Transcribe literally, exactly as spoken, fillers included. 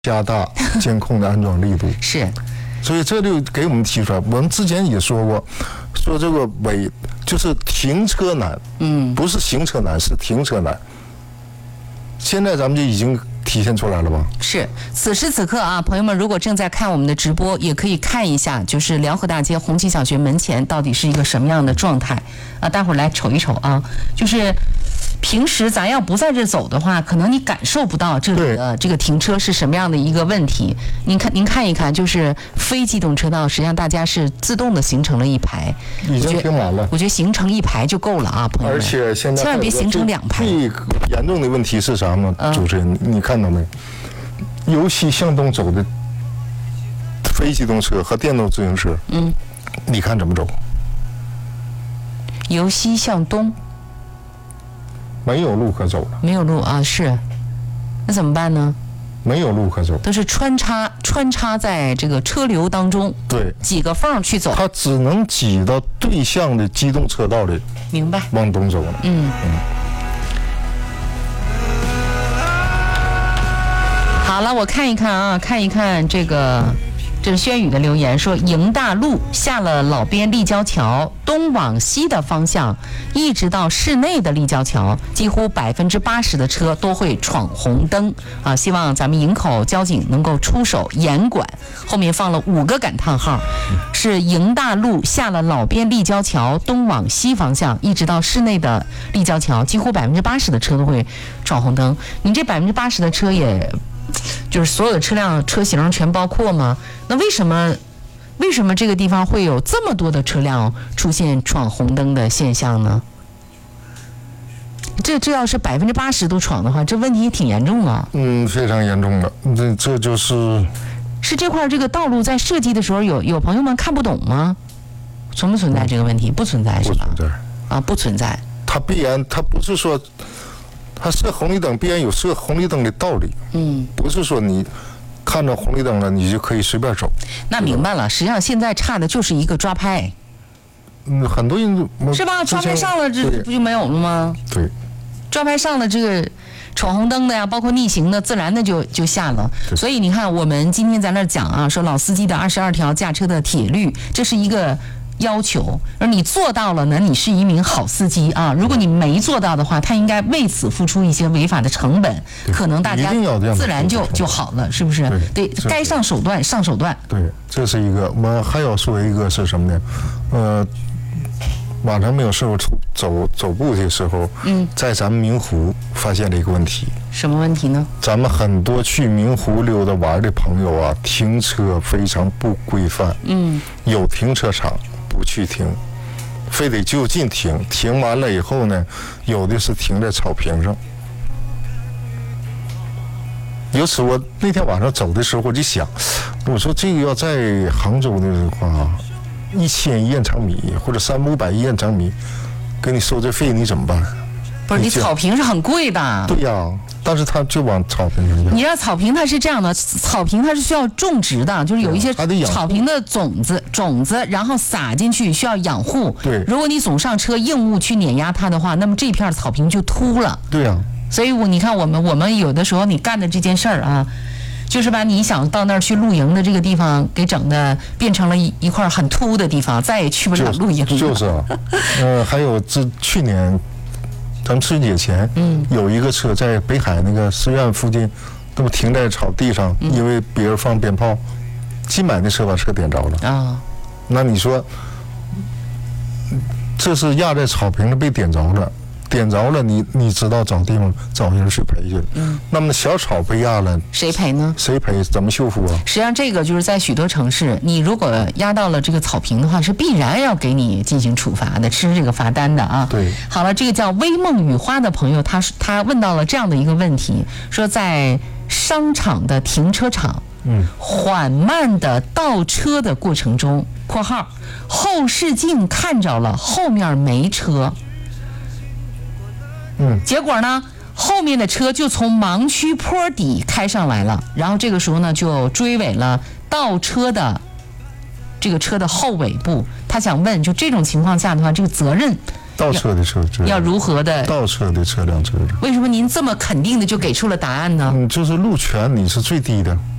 加大监控的安装力度。 是， 所以这就给我们提出来，我们之前也说过，说这个违就是停车难， 嗯， 不是行车难，是停车难。现在咱们就已经体现出来了吧？ 是，此时此刻啊，朋友们如果正在看我们的直播，也可以看一下，就是辽河大街红旗小学门前到底是一个什么样的状态啊？待会儿来瞅一瞅啊，就是平时咱要不在这走的话，可能你感受不到这里的这个停车是什么样的一个问题。您看，您看一看，就是非机动车道，实际上大家是自动的形成了一排， 已经停满了。 我觉得形成一排就够了啊，朋友们。 而且现在千万别形成两排。 最严重的问题是啥呢？ 嗯、 主持人，你看到没？由西向东走的非机动车和电动自行车， 嗯， 你看怎么走？ 由西向东。 没有路可走了， 没有路啊，是，那怎么办呢？ 没有路可走， 都是穿插穿插在这个车流当中， 对， 挤个缝去走， 它只能挤到对向的机动车道里， 明白？ 往东走了， 嗯嗯。好了，我看一看啊，看一看这个。这是轩宇的留言说，营大路下了老边立交桥，东往西的方向，一直到市内的立交桥，几乎百分之八十的车都会闯红灯啊！希望咱们营口交警能够出手严管。后面放了五个感叹号，是营大路下了老边立交桥，东往西方向，一直到市内的立交桥，几乎百分之八十的车都会闯红灯。你这百分之八十的车也。就是所有的车辆车型全包括吗？那为什么为什么这个地方会有这么多的车辆出现闯红灯的现象呢？这这要是百分之八十都闯的话，这问题挺严重啊。 嗯，非常严重的。这这就是是这块这个道路在设计的时候有有朋友们看不懂吗？存不存在这个问题？不存在是吧？ 不存在啊，不存在。 它必然，它不是说。它设红绿灯必然有设红绿灯的道理， 嗯， 不是说你看着红绿灯了，你就可以随便走。 那明白了，实际上现在差的就是一个抓拍， 嗯，很多人是吧？抓拍上了，这不就没有了吗？ 对， 抓拍上了，这个闯红灯的呀，包括逆行的，自然的就就下了。所以你看，我们今天在那讲啊，说老司机的二十二条驾车的铁律，这是一个。要求，而你做到了呢，你是一名好司机啊。如果你没做到的话，他应该为此付出一些违法的成本，可能大家自然就就好了，是不是？对，该上手段上手段。 对，这是一个。我们还要说一个是什么呢？呃，晚上没有事候走走步的时候，嗯，在咱们明湖发现了一个问题。 什么问题呢？ 咱们很多去明湖溜达玩的朋友啊，停车非常不规范。嗯，有停车场。不去停，非得就近停，停完了以后呢，有的是停在草坪上。由此，我那天晚上走的时候，我就想，我说这个要在杭州的话，一千一延长米或者三五百一延长米，给你收这费，你怎么办？ 不是，你草坪是很贵的。 对呀、啊。但是他就往草坪上要。 你让草坪它是这样的，草坪它是需要种植的，就是有一些草坪的种子，种子然后撒进去需要养护。 对， 如果你总上车硬物去碾压它的话，那么这片草坪就秃了。 对呀、啊。 所以我你看我们我们有的时候你干的这件事儿啊，就是把你想到那儿去露营的这个地方给整的变成了一一块很秃的地方，再也去不了露营了。 就是啊，呃，还有这去年。咱们春节前，嗯，有一个车在北海那个寺院附近，那么停在草地上，嗯、因为别人放鞭炮，新买的车把车点着了啊、哦。那你说，这是压在草坪上被点着了，点着了，你你知道找地方找人去赔去。嗯。那么小草被压了， 谁赔呢？ 谁赔？怎么修复啊？ 实际上，这个就是在许多城市，你如果压到了这个草坪的话，是必然要给你进行处罚的，吃这个罚单的啊。 对。 好了，这个叫微梦雨花的朋友，他他问到了这样的一个问题，说在商场的停车场，嗯，缓慢的倒车的过程中（括号后视镜看着了后面没车）。嗯，结果呢，后面的车就从盲区坡底开上来了，然后这个时候呢，就追尾了倒车的这个车的后尾部。他想问，就这种情况下的话，这个责任倒车的车责任要如何的？ 倒车的车辆责任。 为什么您这么肯定的就给出了答案呢？ 嗯，就是路权你是最低的。